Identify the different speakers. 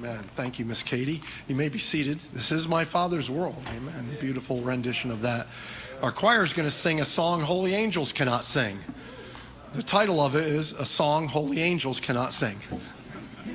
Speaker 1: Amen. Thank you, Miss Katie. You may be seated. This is my Father's world. Amen. Beautiful rendition of that. Our choir is going to sing a song holy angels cannot sing. The title of it is A Song Holy Angels Cannot Sing.